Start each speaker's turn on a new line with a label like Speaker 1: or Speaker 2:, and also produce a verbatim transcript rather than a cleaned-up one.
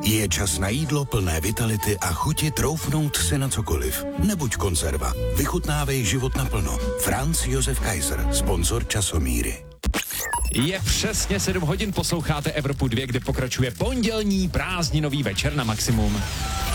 Speaker 1: Je čas na jídlo plné vitality a chuti troufnout si na cokoliv. Nebuď konzerva. Vychutnávej život naplno. Franz Josef Kaiser, sponzor Časomíry.
Speaker 2: Je přesně sedm hodin, posloucháte Evropu dva, kde pokračuje pondělní prázdninový večer na maximum.